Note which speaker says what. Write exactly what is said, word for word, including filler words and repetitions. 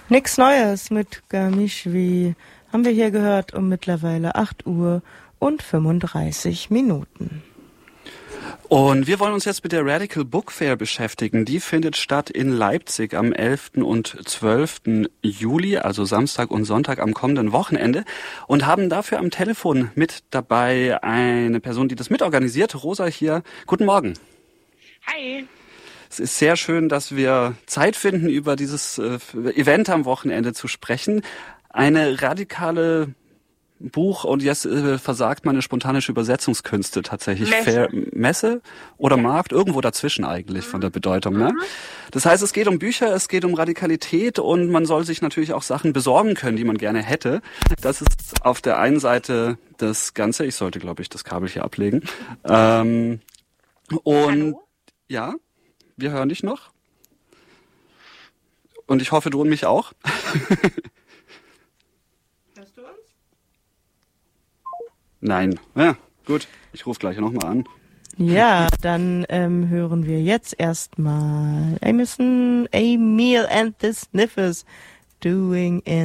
Speaker 1: Nix Neues mit Gamischwi haben wir hier gehört um mittlerweile acht Uhr und fünfunddreißig Minuten.
Speaker 2: Und wir wollen uns jetzt mit der Radical Book Fair beschäftigen. Die findet statt in Leipzig am elften und zwölften Juli, also Samstag und Sonntag am kommenden Wochenende. Und haben dafür am Telefon mit dabei eine Person, die das mitorganisiert. Rosa hier. Guten Morgen.
Speaker 3: Hi.
Speaker 2: Es ist sehr schön, dass wir Zeit finden, über dieses äh, Event am Wochenende zu sprechen. Eine radikale Buch und jetzt äh, versagt meine spontanische Übersetzungskünste tatsächlich.
Speaker 3: Messe.
Speaker 2: Fair, Messe oder
Speaker 3: ja.
Speaker 2: Markt, irgendwo dazwischen eigentlich
Speaker 3: mhm.
Speaker 2: von der Bedeutung.
Speaker 3: Mhm.
Speaker 2: Ne? Das heißt, es geht um Bücher, es geht um Radikalität und man soll sich natürlich auch Sachen besorgen können, die man gerne hätte. Das ist auf der einen Seite das Ganze. Ich sollte, glaube ich, das Kabel hier ablegen. Ähm, und
Speaker 3: Hallo?
Speaker 2: Ja, wir hören dich noch. Und ich hoffe, du und mich auch.
Speaker 1: Hörst du uns?
Speaker 2: Nein. Ja, gut. Ich rufe gleich nochmal an.
Speaker 1: Ja, dann ähm, hören wir jetzt erstmal Amison, Emil and the Sniffers doing in